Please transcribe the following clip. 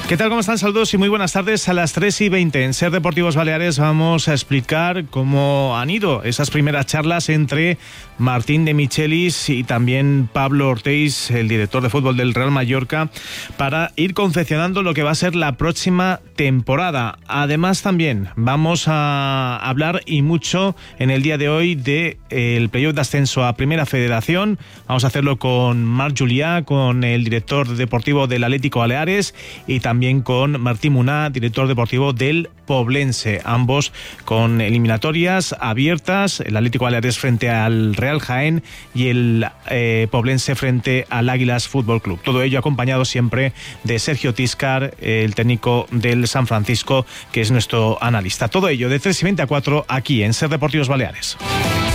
¿Qué tal? ¿Cómo están? Saludos y muy buenas tardes. A las 3:20 en Ser Deportivos Baleares vamos a explicar cómo han ido esas primeras charlas entre Martín de Michelis y también Pablo Ortiz, el director de fútbol del Real Mallorca, para ir confeccionando lo que va a ser la próxima temporada. Además, también vamos a hablar y mucho en el día de hoy del playoff de ascenso a Primera Federación. Vamos a hacerlo con Marc Julià, con el director deportivo del Atlético Baleares, y también con Martí Munar, director deportivo del Poblense, ambos con eliminatorias abiertas, el Atlético Baleares frente al Real Jaén y el Poblense frente al Águilas Fútbol Club. Todo ello acompañado siempre de Sergio Tiscar, el técnico del San Francisco, que es nuestro analista. Todo ello de 3:20 a 4 aquí en Ser Deportivos Baleares.